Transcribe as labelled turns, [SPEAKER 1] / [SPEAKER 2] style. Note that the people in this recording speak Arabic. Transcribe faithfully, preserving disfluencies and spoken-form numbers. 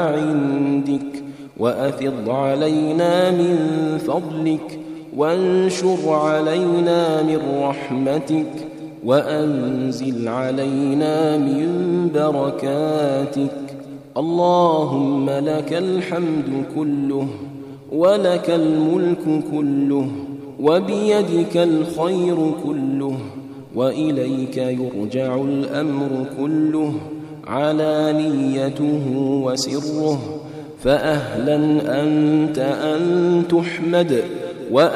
[SPEAKER 1] عندك وأفض علينا من فضلك وانشر علينا من رحمتك وأنزل علينا من بركاتك. اللهم لك الحمد كله ولك الملك كله وبيدك الخير كله وإليك يرجع الأمر كله علانيته وسره، فأهلا أنت أن تحمد